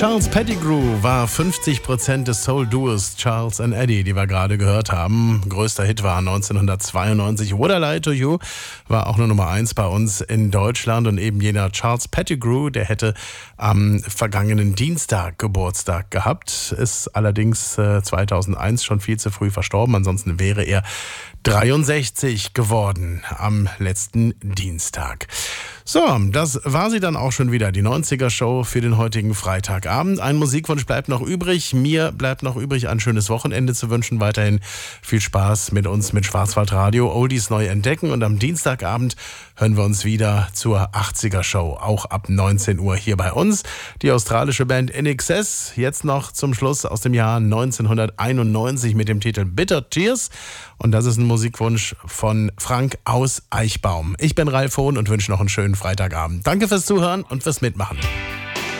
Charles Pettigrew war 50% des Soul-Duos Charles and Eddie, die wir gerade gehört haben. Größter Hit war 1992. Would I Lie to You war auch nur Nummer 1 bei uns in Deutschland. Und eben jener Charles Pettigrew, der hätte am vergangenen Dienstag Geburtstag gehabt, ist allerdings 2001 schon viel zu früh verstorben. Ansonsten wäre er 63 geworden am letzten Dienstag. So, das war sie dann auch schon wieder, die 90er-Show für den heutigen Freitagabend. Ein Musikwunsch bleibt noch übrig. Mir bleibt noch übrig, ein schönes Wochenende zu wünschen. Weiterhin viel Spaß mit uns mit Schwarzwaldradio. Oldies neu entdecken. Und am Dienstagabend hören wir uns wieder zur 80er-Show, auch ab 19 Uhr hier bei uns. Die australische Band INXS, jetzt noch zum Schluss aus dem Jahr 1991 mit dem Titel Bitter Tears. Und das ist ein Musikwunsch von Frank aus Eichbaum. Ich bin Ralf Hohn und wünsche noch einen schönen Freitagabend. Danke fürs Zuhören und fürs Mitmachen.